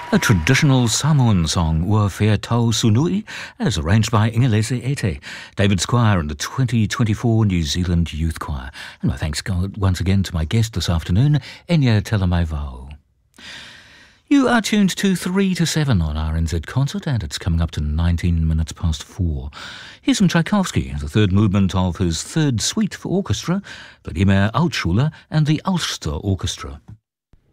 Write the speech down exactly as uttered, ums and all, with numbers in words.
A traditional Samoan song, Ua Whea Tau Sunui, as arranged by Ingelese Ete, David Squire and the twenty twenty-four New Zealand Youth Choir. And my thanks once again to my guest this afternoon, Enya Telemaevau. You are tuned to three to seven on R N Z Concert, and it's coming up to nineteen minutes past four. Here's some Tchaikovsky, the third movement of his third suite for orchestra, Vladimir Altschula and the Ulster Orchestra.